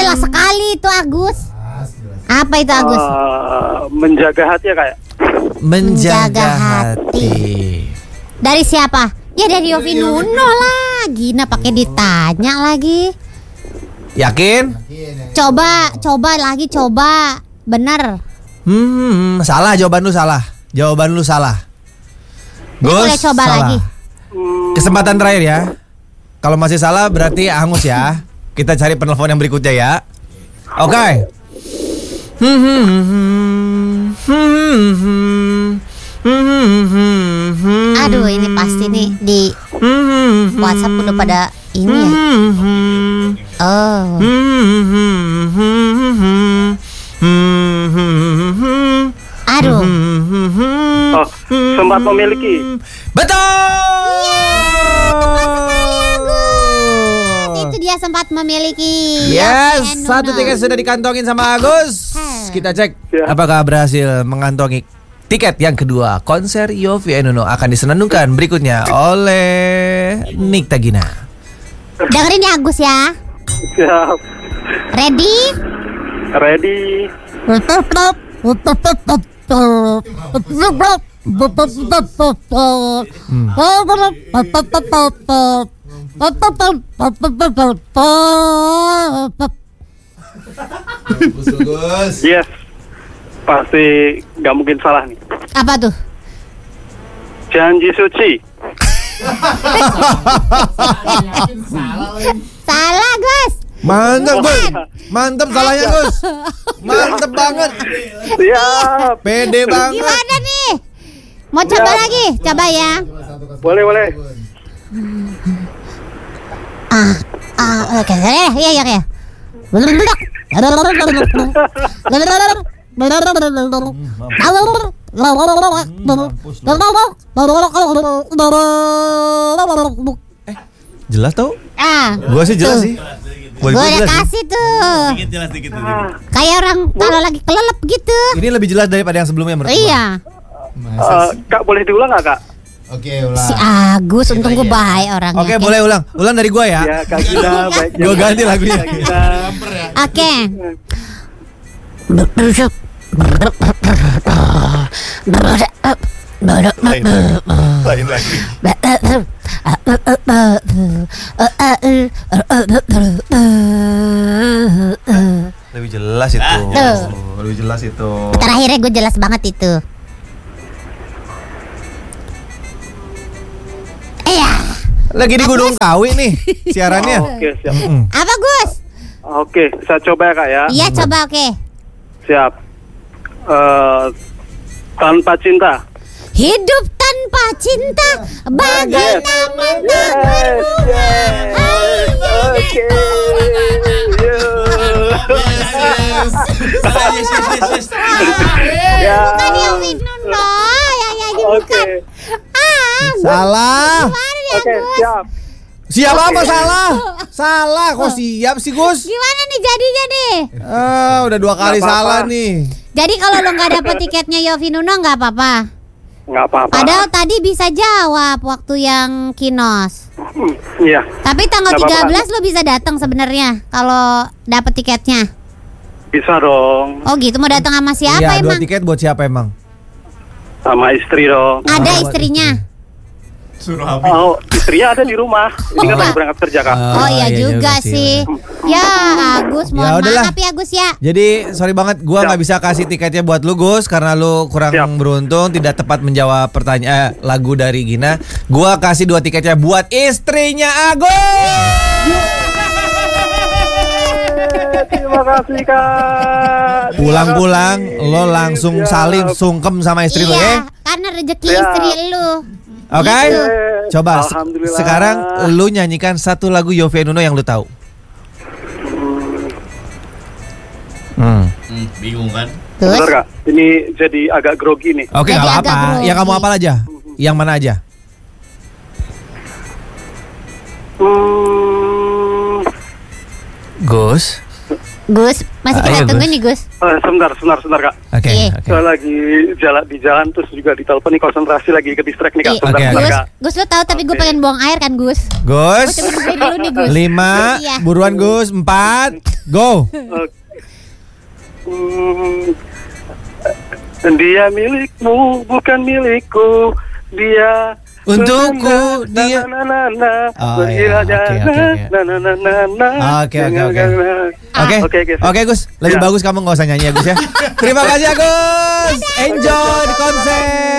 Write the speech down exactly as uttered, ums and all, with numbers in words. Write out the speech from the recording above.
jelas sekali itu Agus. Apa itu Agus? Uh, menjaga hati ya kayak. Menjaga, Menjaga hati. hati. Dari siapa? Ya dari Yofi Nuno lah. Gina pakai ditanya lagi. Yakin? Coba, coba lagi coba. Bener. Hmm, salah jawaban lu salah. Jawaban lu salah. Ini Gus, boleh coba salah. lagi. Kesempatan terakhir ya. Kalau masih salah berarti hangus ya. Kita cari penelpon yang berikutnya ya. Oke. Okay. Aduh, ini pasti nih di WhatsApp udah pada ini ya. Oh. Aduh. Oh, sempat memiliki. Betul. Itu dia sempat memiliki. Yes, satu tiket sudah dikantongin sama Agus. Kita cek apakah berhasil mengantongi tiket yang kedua. Konser Yovie and Nuno akan disenandungkan berikutnya oleh Nikta Gina. Dengerin ya Agus ya. Siap. Ready? Ready. Yes. Pasti nggak mungkin salah nih. Apa tuh? Janji suci. Salah Gus. Mantap Gus. Mantap salahnya Gus. Mantap banget. Siap. Pede banget. Gimana nih? Mau coba Ya. lagi? Coba ya. Boleh boleh. Ah, ah, oke, ya, ya, ya, ya. Jelas tau? Ah, Gua sih jelas sih. gue udah kasih tuh. Dikit jelas dikit. Kayak orang kalau lagi kelelep gitu. Ini lebih jelas daripada yang sebelumnya menurut gua. Iya. Uh, Kak boleh diulang nggak Kak? Oke, ulang. Si Agus, untung gue baik orangnya. Oke, boleh ulang. Ulang dari gua ya. Ya Kak Gina baik. Gua ganti lagunya. Kak Gina. Oke. Lain lagi. Lebih jelas itu. Tuh. Lebih jelas itu. Terakhirnya gue jelas banget itu. Iya. Lagi di Gunung Kawi nih siarannya. Oke siap. Mm-mm. Apa Gus? Oke, saya coba ya Kak ya. Iya coba oke. Siap. Uh, tanpa cinta. Hidup tanpa cinta bagai namanya berbunga. Oke. Yes yes yes yes. Ya. Bukan yang Winuno, ya ya ini Oke. bukan. Ah, Salah. gimana ya Oke, Gus? siap. Siapa apa salah? Salah kok siap sih Gus? Gimana nih jadinya nih? Ah, udah dua kali Nggak apa-apa. salah nih. Jadi kalau lo nggak dapet tiketnya Yovie Nuno nggak apa-apa. Nggak apa-apa. Padahal tadi bisa jawab waktu yang Kinos. Hmm, Iya. Tapi tanggal Nggak tiga apa-apa. belas lo bisa datang sebenarnya kalau dapet tiketnya. Bisa dong. Oh gitu, mau datang sama siapa Iya, dua emang? tiket buat siapa emang? Sama istri dong. Ada istrinya. Suruh Abi. Oh, istrinya ada di rumah. Ini kan Oh. lagi berangkat kerja Kak. Oh iya juga sih. Ya Agus, Ya mohon udahlah. maaf ya Agus ya. Jadi sorry banget, gua Siap. nggak bisa kasih tiketnya buat lu Gus karena lu kurang Siap. beruntung, tidak tepat menjawab pertanyaan eh, lagu dari Gina. Gua kasih dua tiketnya buat istrinya Agus. Terima kasih Kak. Pulang-pulang lo langsung Siap. salim sungkem sama istri lo ya. Iya, karena rezeki Ya. istri lu. Oke? Gitu. Coba se- Alhamdulillah. sekarang lu nyanyikan satu lagu Yovie and Nuno yang lu tahu. Hmm. Hmm, bingung kan? Bener Terus Kak. Ini jadi agak grogi nih. Oke, Jadi nggak agak apa-apa. grogi. Yang kamu hafal aja. Yang mana aja? Hmm, Gus. Gus, masih Ah, kita iya, tunggu Gus. nih Gus. eh, sebentar, sebentar, sebentar Kak. Oke, Iya. oke. Saya lagi jalan di jalan terus juga ditelepon nih, konsentrasi lagi ke distract nih Kak. Iya. Sebentar, Oke, sebentar oke. Gus, Kak. Gus lu tahu tapi gue Oke. pengen buang air kan Gus. Gus. Gue coba dulu nih Gus. Lima. Iya. Buruan Gus. Empat. Go. Hmm, dia milikmu, bukan milikku. Dia untukku, dia. na na na Oh, iya. Oke, oke, oke. na na na na na. Oke, oke, oke. Oke, Oke, Gus. oke Gus. Lebih Ya. bagus kamu nggak usah nyanyi ya Gus ya. Terima kasih Agus. Enjoy the konser.